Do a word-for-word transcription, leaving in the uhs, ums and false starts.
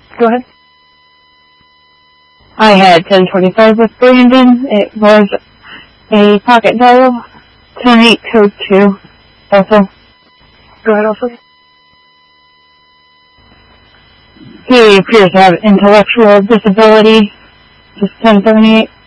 Go ahead. I had ten twenty-five with Brandon. It was a pocket dial. ten eight code two. Also. Go ahead also. He appears to have intellectual disability. Just ten seventy-eight.